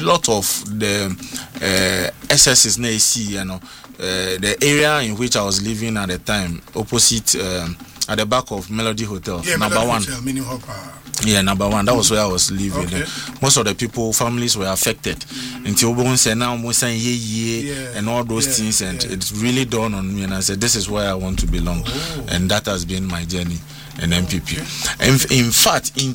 lot of the SSs na AC, the area in which I was living at the time, opposite at the back of Melody Hotel, number one. Yeah, number one. That was where I was living. Okay. Most of the people, families were affected. Until we say now, we say and all those things, and it really dawned on me, and I said, this is where I want to belong, and that has been my journey in MPP. In fact, in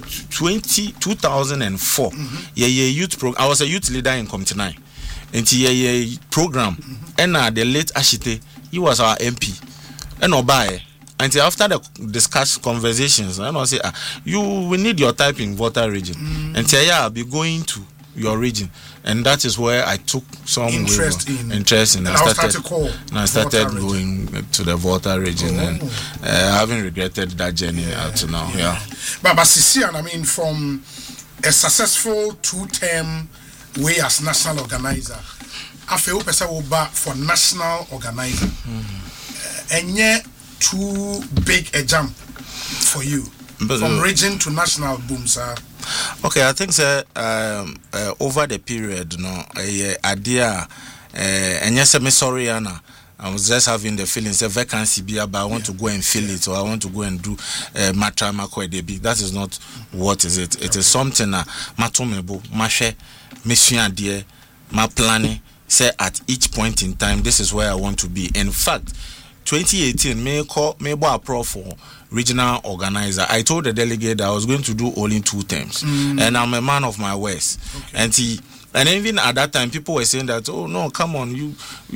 2004, youth program. I was a youth leader in Committee 9. And program, and the late Ashite, he was our MP, and Obaye. Until after the conversations, and I say, we need your type in Volta region. And say, I'll be going to your region, and that is where I took some interest in. I started going to the Volta region, and I haven't regretted that journey up to now. But Sisian, I mean, from a successful 2-term way as national organizer, I feel person will back for national organizer, and yet too big a jump for you from region to national boom, sir. Okay, I think over the period, idea, and yes, I'm sorry, Anna. I was just having the feeling, say vacancy be, but I want to go and fill it, or I want to go and do Matramakwe. That is not what is it. It is something Matomebo, Mashe, Mission dear, my planning. Say at each point in time, this is where I want to be. In fact, 2018, may a pro for regional organizer. I told the delegate that I was going to do only 2 terms, and I'm a man of my words. And even at that time, people were saying that, oh no, come on, you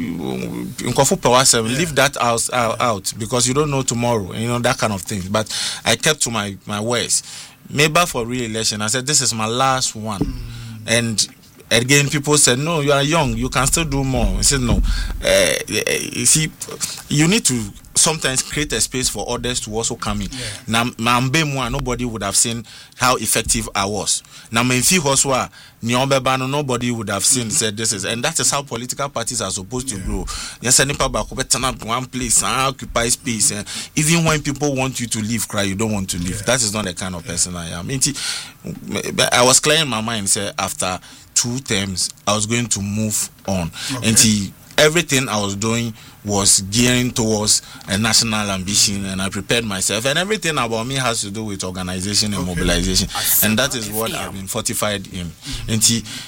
leave that out because you don't know tomorrow, that kind of thing. But I kept to my words. Maybe for re-election, I said this is my last one, and again, people said, no, you are young, you can still do more. I said, no. You see, you need to sometimes create a space for others to also come in. Now, nobody would have seen how effective I was. Now, nobody would have seen, said this is, and that is how political parties are supposed to grow. Yes, any public turn up one place and occupy space. Even when people want you to leave, you don't want to leave. That is not the kind of person I am. I was clearing my mind, say, after 2 terms, I was going to move on. And everything I was doing was gearing towards a national ambition, and I prepared myself, and everything about me has to do with organization and mobilization, and that is what I've been fortified in. And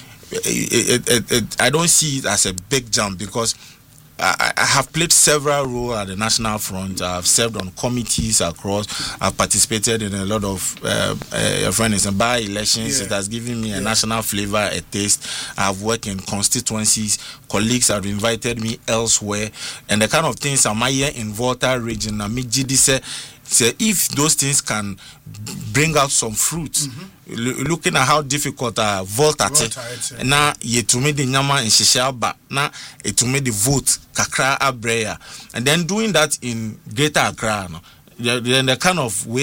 I don't see it as a big jump because I have played several roles at the national front. I have served on committees across. I've participated in a lot of by elections. It has given me a national flavor, a taste. I've worked in constituencies. Colleagues have invited me elsewhere, and the kind of things I'm here in Volta region. So if those things can bring out some fruit, looking at how difficult Volta now ye to me the nyama in Shishaba now it to me the vote kakra abreya, and then doing that in Greater Accra. Then the kind of way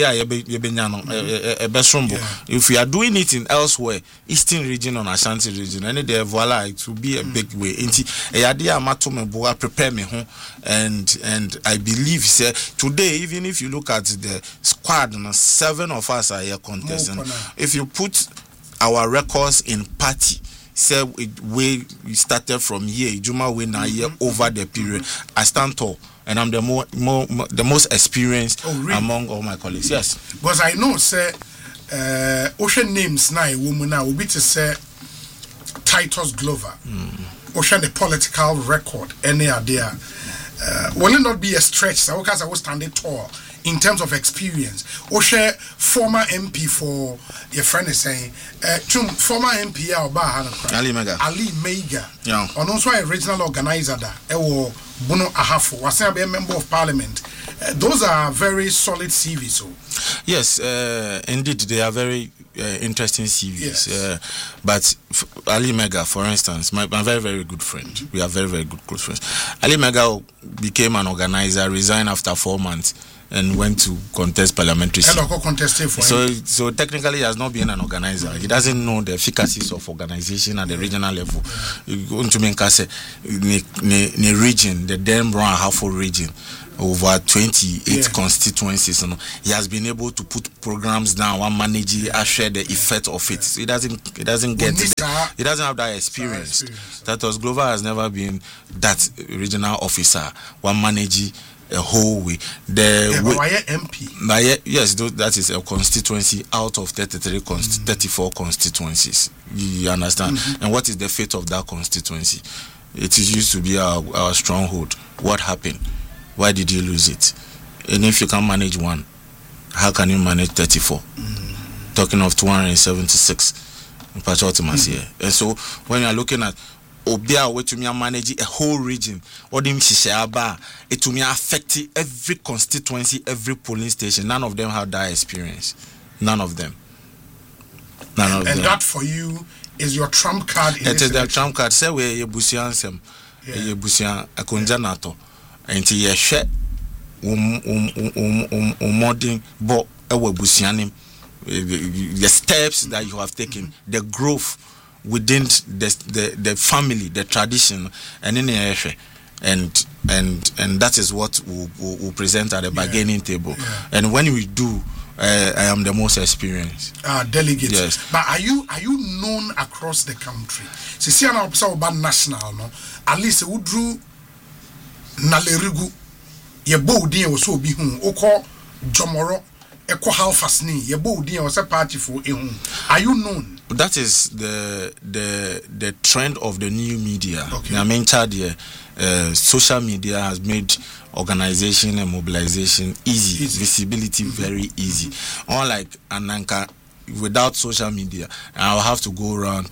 if we are doing it in elsewhere, Eastern region or Ashanti region, and there voila, it will be a big way. Prepare me home, and I believe today, even if you look at the squad, 7 of us are here contesting. If you put our records in party, say we started from here, Juma we now here over the period, I stand tall. And I'm the most experienced among all my colleagues. Yes. Because I know, say, ocean names now, woman now will be to say Titus Glover. Ocean the political record, any idea. Will it not be a stretch? So because I was standing tall in terms of experience. Ocean former MP for your friend is saying, former MP Ali Mega. Yeah. And also a regional organizer that Bono Ahafo was a member of parliament. Those are very solid CVs. So. Yes, indeed, they are very interesting CVs. Yes. But Ali Mega, for instance, my very, very good friend. We are very, very good friends. Ali Mega became an organizer, resigned after 4 months, and went to contest parliamentary seat. So technically he has not been an organizer. He doesn't know the efficacies of organization at the regional level. The region, the Dan Brown Hartford region, over 28 constituencies, he has been able to put programs down and manage share the effect of it. So he doesn't get he doesn't have that experience. Titus Glover has never been that regional officer one manage a whole way. MP. Yes, that is a constituency out of 34 constituencies. You understand? And what is the fate of that constituency? It used to be our stronghold. What happened? Why did you lose it? And if you can manage one, how can you manage 34? Talking of 276 in Patriotimas here. And so when you are looking at Obia way to me manage a whole region, or them it to me affect every constituency, every polling station. None of them have that experience. None of them. And that for you is your trump card. It is the trump card. Say we Busian sem, Busian akonja nato. And ye share modern but Busianim. The steps that you have taken, the growth within the family, the tradition, and in the and that is what we'll present at the bargaining table. And when we do, I am the most experienced delegate. Yes. But are you known across the country? See, I'm about national, no. At least we drew Nalerigu. Ye boldin was so be whom Oko Jomoro. Eko Halfasni, ye boldin was a party for ehun. Are you known? That is the trend of the new media. I mean, social media has made organization and mobilization easy. Visibility very easy. Unlike Ananka, without social media, I'll have to go around.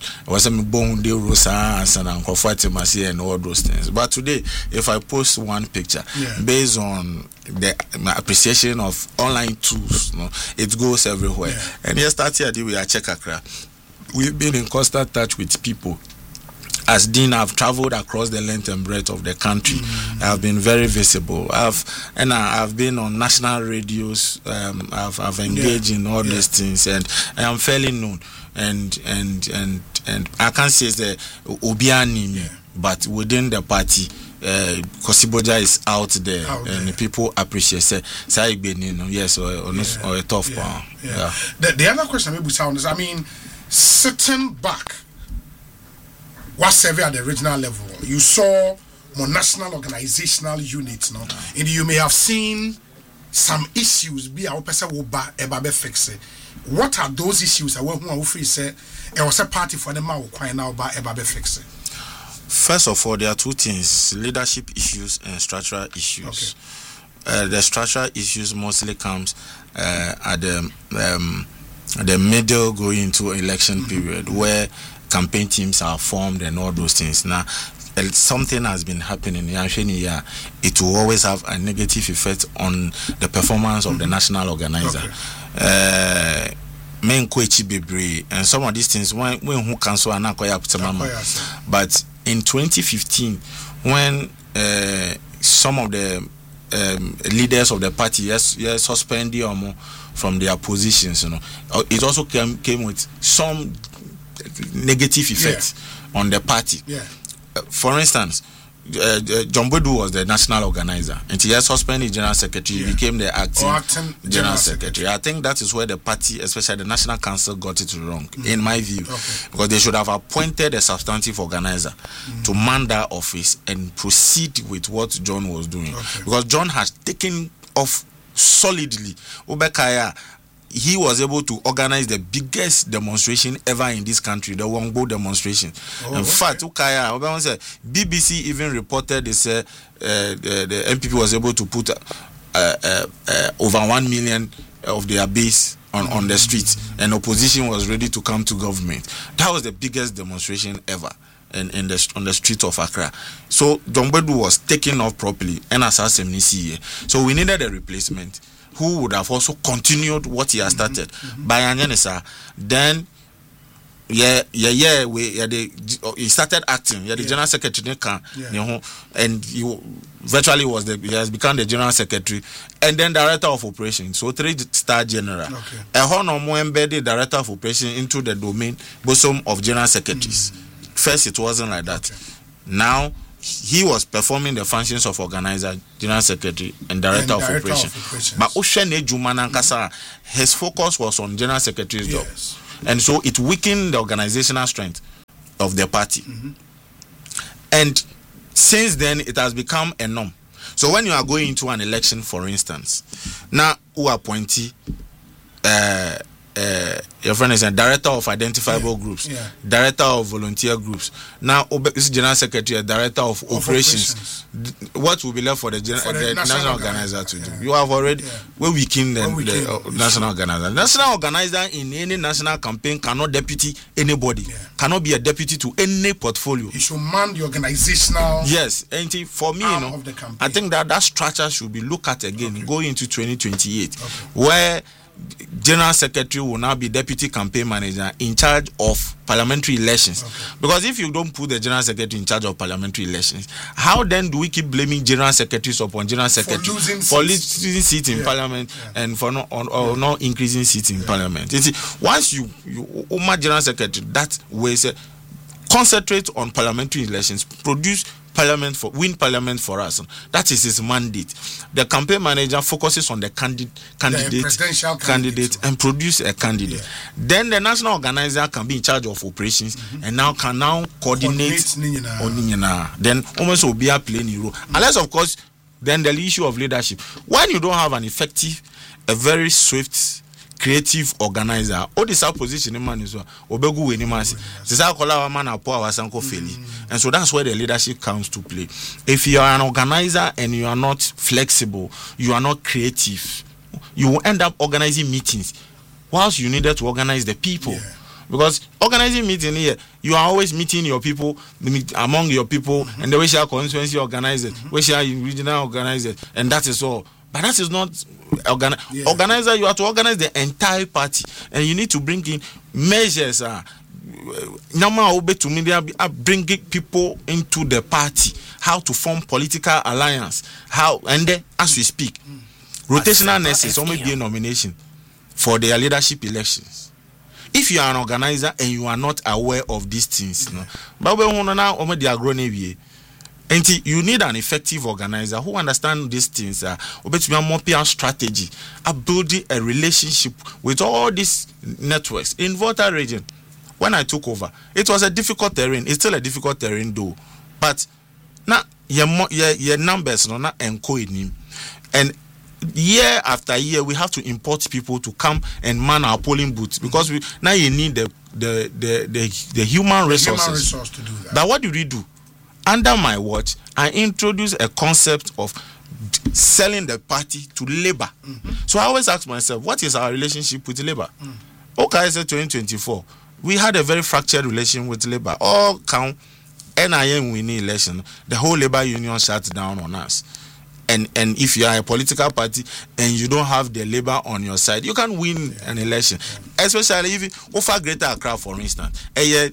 And all those things. But today, if I post one picture based on the appreciation of online tools, it goes everywhere. And yesterday we are Check Accra. We've been in constant touch with people. As Dean, I've traveled across the length and breadth of the country. I've been very visible. I've been on national radios. I've engaged in all these things, and I am fairly known. And I can't say it's the Obiani, but within the party, Kosiboja is out there, and people appreciate it. Yes, or a tough power. The other question maybe sound is, I mean, sitting back, what survey at the regional level, you saw more national organizational units, no? And you may have seen some issues be our person will fix it. What are those issues? I want to say it was a party for them now fix it. First of all, there are two things: leadership issues and structural issues. The structural issues mostly comes at the middle going into election period, where campaign teams are formed and all those things. Now, something has been happening. It will always have a negative effect on the performance of the national organizer. And some of these things, when who cancel but in 2015, when some of the leaders of the party suspended from their positions, it also came with some negative effects on the party. For instance, John Bodu was the national organizer, and he has suspended general secretary. He became the acting general secretary. I think that is where the party, especially the national council, got it wrong, in my view, because they should have appointed a substantive organizer to man that office and proceed with what John was doing, because John has taken off solidly. Obekaya, he was able to organize the biggest demonstration ever in this country, the Wongbo demonstration. In fact, BBC even reported they said the MPP was able to put over 1 million of their base on the streets, and opposition was ready to come to government. That was the biggest demonstration ever on the street of Accra. So John Bodu was taken off properly, and so we needed a replacement who would have also continued what he has started by Anyanisa. Then he started acting. The general secretary and he virtually he has become the general secretary and then director of operations. So 3-star general. Embedded director of operations into the domain bosom of general secretaries. First, it wasn't like that. Now he was performing the functions of organizer, general secretary, and director of operations. But his focus was on general secretary's job. And so it weakened the organizational strength of the party. And since then, it has become a norm. So when you are going into an election, for instance, now who appointee your friend is a director of identifiable groups, director of volunteer groups. Now, this general secretary, director of operations. What will be left for the national organizer to do? You have already weakened the national organizer. National organizer in any national campaign cannot deputy anybody, cannot be a deputy to any portfolio. He should man the organizational. Yes, and for me, I think that structure should be looked at again going into 2028, where General Secretary will now be Deputy Campaign Manager in charge of parliamentary elections. Because if you don't put the General Secretary in charge of parliamentary elections, how then do we keep blaming General Secretaries upon General Secretary for losing seats in Parliament and for not increasing seats in Parliament? You see, once you General Secretary, that way say concentrate on parliamentary elections, win parliament for us. That is his mandate. The campaign manager focuses on the candidate and produce a candidate. Then the national organizer can be in charge of operations and can coordinate on. Then almost will be a playing role. Unless of course, then the issue of leadership. When you don't have an effective, a very swift, creative organizer, all this position man is obegu we ni masi. And so that's where the leadership comes to play. If you are an organizer and you are not flexible, you are not creative, you will end up organizing meetings whilst you needed to organize the people. Because organizing meeting here, you are always meeting your people, among your people, and the way you are constituency organizers, where you are regional organizers, and that is all. But that is not organizer. You have to organize the entire party, and you need to bring in measures. Bringing people into the party, how to form political alliance, and then as we speak, rotational nurses only be a nomination for their leadership elections. If you are an organizer and you are not aware of these things, and you need an effective organizer who understands these things. More strategy, building a relationship with all these networks in Volta region. When I took over, it was a difficult terrain. It's still a difficult terrain though. But now your numbers not encode him. And year after year we have to import people to come and man our polling booths because now you need the human resources. To do that. But what did we do? Under my watch, I introduced a concept of selling the party to labor. So I always ask myself, what is our relationship with labor? Okay, I said 2024. We had a very fractured relation with labor. All count NIM winning election, the whole labor union shut down on us. And if you are a political party and you don't have the labor on your side, you can win an election. Especially if you offer Greater Accra, for instance, a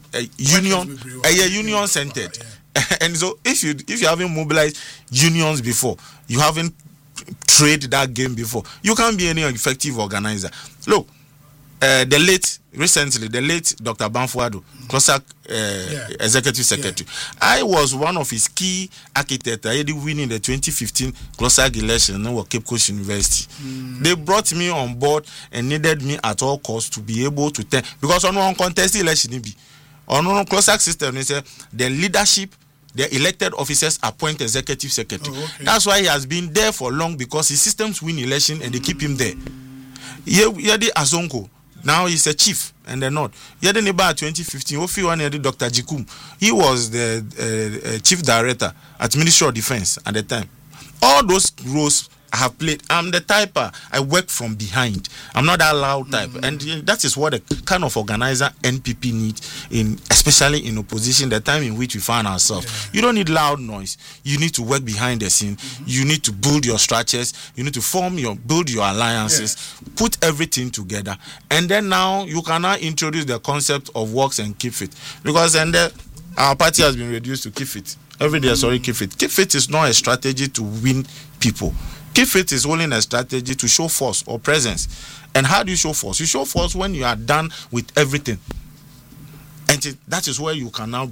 union centered. And so if you haven't mobilized unions before, you haven't traded that game before, you can't be any effective organizer. Look, the late Dr. Banfuado, CLOSAC executive secretary. I was one of his key architects. I did winning the 2015 CLOSAC election at Cape Coast University. They brought me on board and needed me at all costs to be able to tell, because on one contest election, on one CLOSAC system, they say the leadership, the elected officers appoint executive secretary. That's why he has been there for long, because his systems win election and they keep him there. Yedi Azonko, now he's a chief and they're not. Yedi Neba 2015, Ofi Dr. Jikum, he was the chief director at Ministry of Defense at the time. All those roles I have played. I'm the typer. I work from behind. I'm not that loud type. And that is what the kind of organizer NPP needs, especially in opposition, the time in which we find ourselves. Yeah. You don't need loud noise. You need to work behind the scene. You need to build your structures. You need to build your alliances, put everything together. And then now you can now introduce the concept of works and keep fit. Because our party has been reduced to keep fit. Every day, keep fit. Keep fit is not a strategy to win people. Keep fit is only a strategy to show force or presence. And how do you show force? You show force when you are done with everything. And that is where you can now.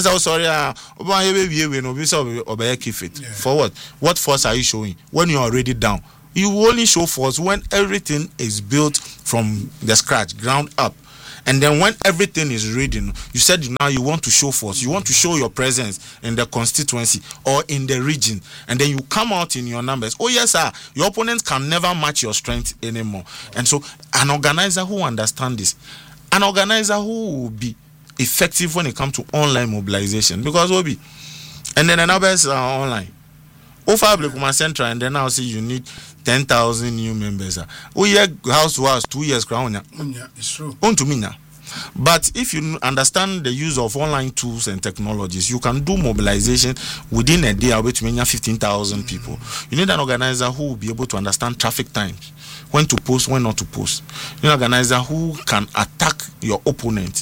Keep fit. For what? What force are you showing? When you are already down. You only show force when everything is built from the scratch, ground up. And then when everything is ready, you said now you want to show force. You want to show your presence in the constituency or in the region. And then you come out in your numbers. Oh, yes, sir. Your opponents can never match your strength anymore. And so an organizer who understands this, an organizer who will be effective when it comes to online mobilization. Because Obi, and then the numbers are online. Offer Central, and then I'll see you need 10,000 new members. Oh, yeah, house to house, 2 years crown. It's true. On to me now. But if you understand the use of online tools and technologies, you can do mobilization within a day. I'll bet you 15,000 people. You need an organizer who will be able to understand traffic times, when to post, when not to post. You need an organizer who can attack your opponent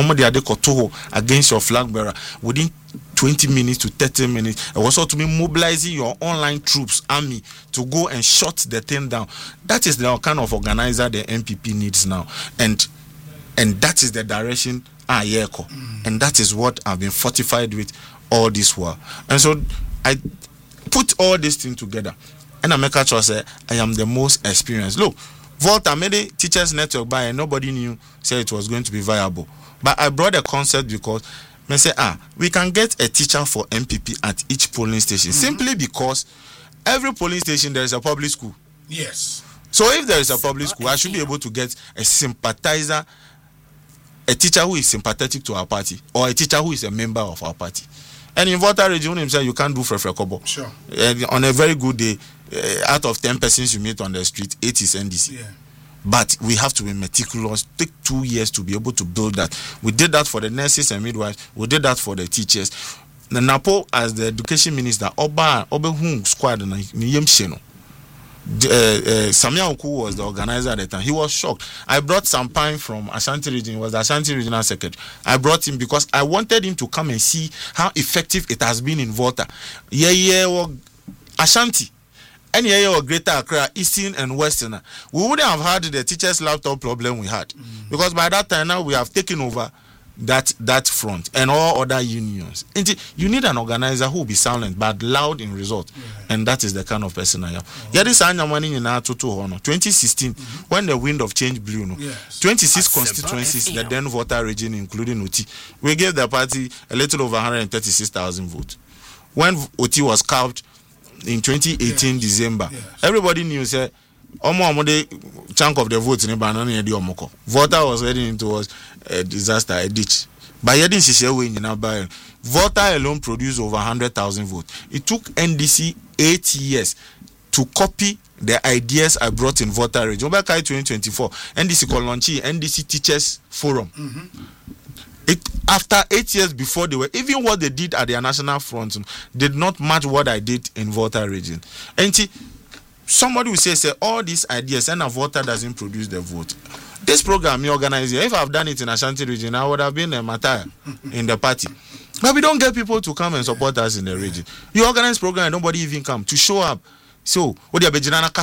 against your flag bearer within 20 minutes to 30 minutes. And also to be mobilizing your online troops, army, to go and shut the thing down. That is the kind of organizer the NPP needs now. And that is the direction and that is what I've been fortified with all this while. And so I put all this thing together. And I make a choice. I am the most experienced. Look, Volta made a teachers network by and nobody knew say it was going to be viable. But I brought a concept because I say, we can get a teacher for MPP at each polling station simply because every polling station there is a public school. Yes. So if there is a public school, I should be able to get a sympathizer, a teacher who is sympathetic to our party, or a teacher who is a member of our party. And in Volta region himself, you can't do Kobo. Sure. On a very good day, out of 10 persons you meet on the street, 8 is NDC. Yeah. But we have to be meticulous. Take 2 years to be able to build that. We did that for the nurses and midwives. We did that for the teachers. The Napo, as the education minister, Oba Hung Squad, Samia Oku was the organizer at the time. He was shocked. I brought Sampine from Ashanti region. He was the Ashanti regional secretary. I brought him because I wanted him to come and see how effective it has been in Volta. Ashanti. Any area of Greater Accra, Eastern and Western, we wouldn't have had the teachers' laptop problem we had. Because by that time now we have taken over that front and all other unions. And you need an organizer who will be silent but loud in result. And that is the kind of person I am. 2016, when the wind of change blew, 26 constituencies, the then voter region, including Uti, we gave the party a little over 136,000 votes. When Uti was capped in 2018 December, everybody knew say the chunk of the votes in the voter was heading towards a disaster, a ditch. By heading voter alone produced over 100,000 votes. It took NDC 8 years to copy the ideas I brought in voter region. Back in 2024, NDC Kolonchi, NDC Teachers Forum. After 8 years before they were, even what they did at their national front did not match what I did in voter region. And somebody will say all these ideas and a voter doesn't produce the vote. This program you organize here, if I've done it in Ashanti region, I would have been a matter in the party. But we don't get people to come and support us in the region. You organize program and nobody even come to show up. So, it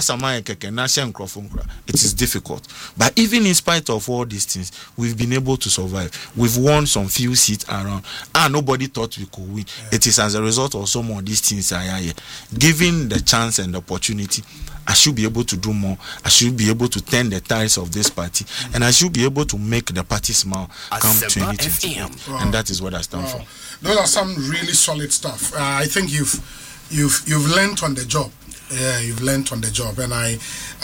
is difficult. But even in spite of all these things, we've been able to survive. We've won some few seats around, and nobody thought we could win. It is as a result of some of these things I are here. Given the chance and the opportunity, I should be able to do more. I should be able to turn the tides of this party, and I should be able to make the party smile come 2020. And that is what I stand for. Those are some really solid stuff. I think you've learned on the job. Yeah, you've learned on the job, and I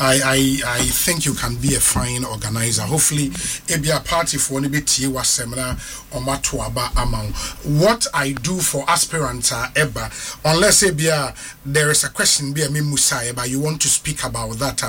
think you can be a fine organizer. Hopefully, it be a party for any bit was seminar or matuaba amount. What I do for aspirants are ever, unless there is a question be a mimusai, but you want to speak about that.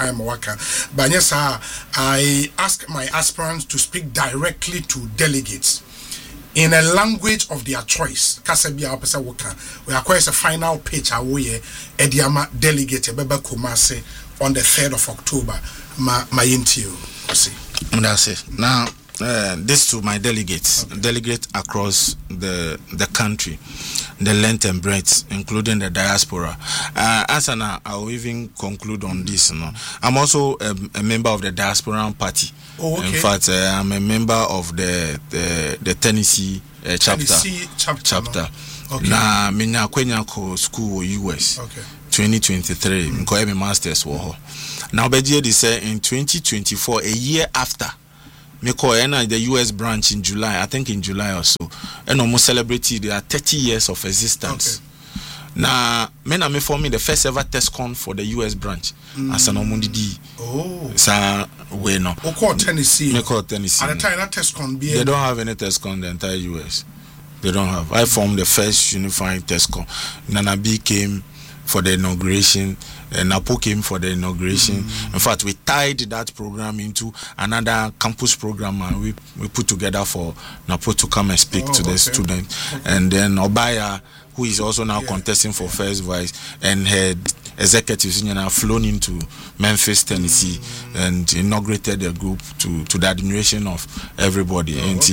But yes, I ask my aspirants to speak directly to delegates in a language of their choice. Kasabia opesa woka. We acquire a final pitch away Ediama delegate Beba Kumase on the 3rd of October. My interview. That's it. Now this to my delegates, delegates across the country, the length and breadth, including the diaspora. Asana, I'll even conclude on this. I'm also a member of the Diaspora Party. Oh, okay. In fact, I'm a member of the Tennessee chapter. Tennessee chapter. No? Okay. Na minya kwenya ko school US. Okay. 2023. Nko my masters wo. Now beje they say in 2024, a year after me call the US branch in July, I think in July or so, and almost celebrated their 30 years of existence. Okay. Now, me forming the first ever TESCON for the US branch. As an omundidi. Oh. Sa we no. Call Tennessee. Me call Tennessee. At the time that TESCON be. They don't have any TESCON in the entire US. They don't have. I formed the first unifying TESCON. Nana B came for the inauguration, and Napo came for the inauguration. In fact, we tied that program into another campus program, and we put together for Napo to come and speak to the students. Okay. And then Obaya, who is also now contesting for first vice, and her executives have flown into Memphis, Tennessee, and inaugurated the group to the admiration of everybody.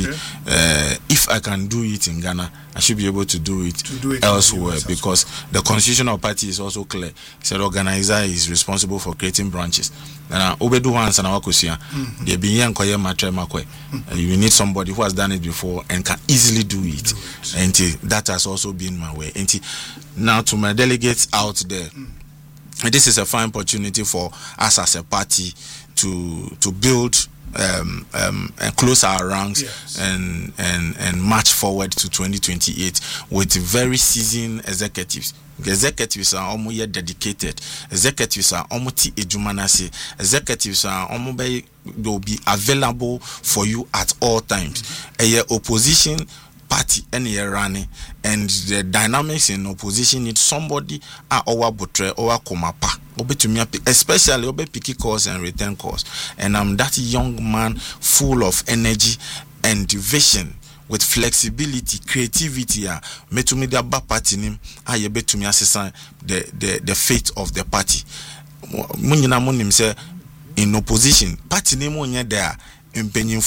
If I can do it in Ghana, I should be able to do it elsewhere, because the constitutional party is also clear. Said organizer is responsible for creating branches. And Obedu Hans and Awakusia, they be young koye matre makwe. You need somebody who has done it before and can easily do it. And that has also been my way. And now to my delegates out there, this is a fine opportunity for us as a party to build and close our ranks, yes, and march forward to 2028 with very seasoned executives. The executives are almost dedicated. Executives are almost ejumanasi. Executives are almost will be available for you at all times. A opposition party any running, and the dynamics in opposition need somebody our butre or komapa, especially obe picky calls and return calls. And I'm that young man full of energy and vision, with flexibility, creativity, metumi da ba party nim aye betumi asesa the fate of the party. Munyina munim say in opposition party nim onye there. You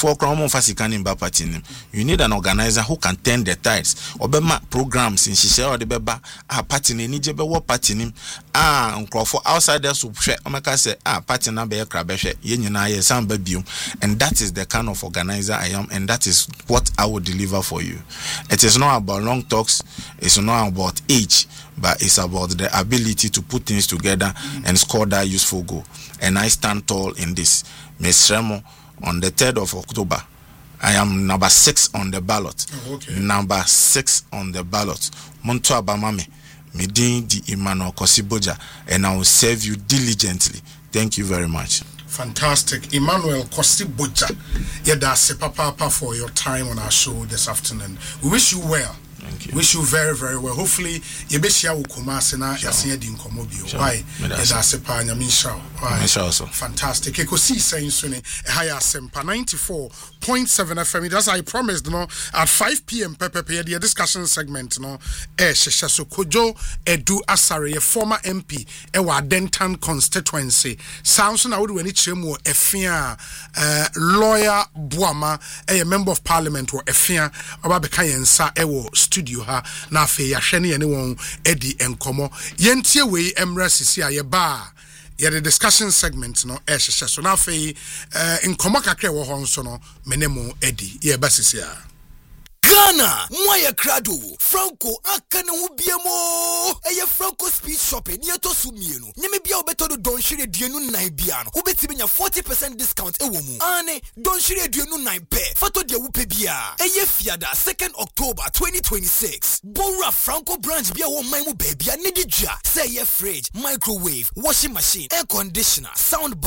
need an organizer who can turn the tides. Obema programs in Shisha or the Beba, party ni Jebe party nim, for outsiders who share Omaka say, party na be crabeshe, yenina, some babium, and that is the kind of organizer I am, and that is what I will deliver for you. It is not about long talks, it's not about age, but it's about the ability to put things together and score that useful goal. And I stand tall in this. Ms. Remo, on the 3rd of October, I am number 6 on the ballot. Number 6 on the ballot. Monto Abamame, Medin di Emmanuel Kosiboja, and I will serve you diligently. Thank you very much. Fantastic. Emmanuel Kosiboja. Yeah, that's papa for your time on our show this afternoon. We wish you well. Thank you. Wish you very, very well. Hopefully, you be share Kumasi na yasin di nkomobi. Why? That's a pa nyamisha. Fantastic. Eko si saying suni higher sempa 94.7 FM. That's I promised, at 5 p.m. the discussion segment, so Kojo Edu Asare, a former MP, ewa Denton constituency. Sounds na would when it chemo efia lawyer Buama, a member of parliament or efia Ababekayensa ewo studio ha na fe ya hwene ne won edi enkomo yentie we emra sisi aye ba ye the discussion segment no ehhehye so na fe enkomo kakra wo ho nso no menemu edi ye ba sisi a Ghana, Moya Crado, Franco, Akane Ubiamo, Aya Franco Speed Shopping, Yato Sumienu, Nemibia Beto Don Shire Dienu Naibiano, Ubetibina 40% discount Ewomu, Ane, Don Shire Dienu Naipe, Fato de Upebia, Aya Fiada, 2nd October 2026. Bora Franco branch Bia Maimu baby, Nidija, say fridge, microwave, washing machine, air conditioner, sound bar.